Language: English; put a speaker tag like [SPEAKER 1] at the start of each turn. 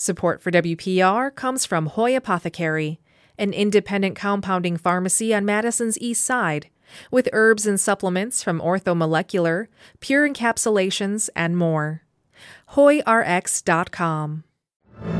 [SPEAKER 1] Support for WPR comes from Hoy Apothecary, an independent compounding pharmacy on Madison's East Side, with herbs and supplements from orthomolecular, pure encapsulations, and more. HoyRx.com.